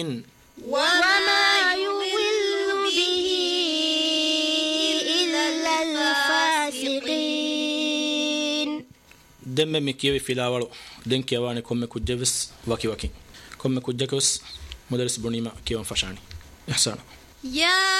وما يضل به إلا الفاسقين. دم مكيوي في لاولو دين كيواني كم كجبس وكي كم كجكوس مدرس بنيما كيوان فشاني إحسانا. يا